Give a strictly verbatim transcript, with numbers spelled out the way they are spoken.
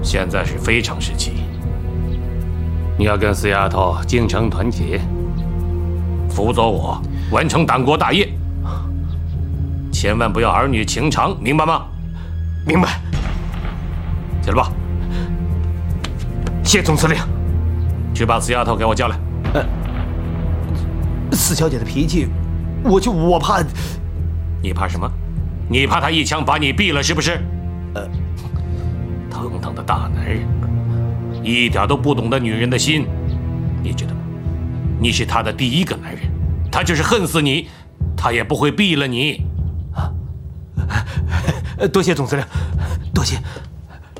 现在是非常时期，你要跟死丫头精诚团结，辅佐我完成党国大业，千万不要儿女情长，明白吗？ 明白。 起来吧。 谢总司令。 去把死丫头给我叫来。 呃，四小姐的脾气，我就我怕。 你怕什么？你怕她一枪把你毙了是不是？ 呃， 腾腾的大男人，一点都不懂得女人的心，你知道吗？你是她的第一个男人，她就是恨死你，她也不会毙了你。 啊，多谢总司令，多谢。